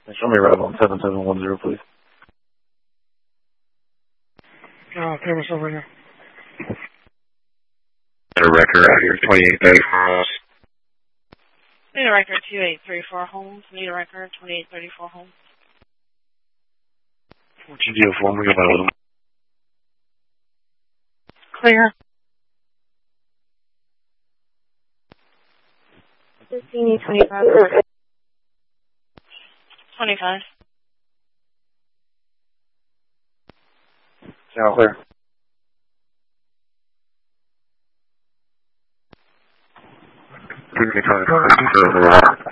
Show me right on 7710, please. Okay, what's over here? A record out here, 2834. Need a record 2834 homes. Need a record 2834 homes. What's your deal for me about them? Clear. 25. 25. Sound clear. Give me 25.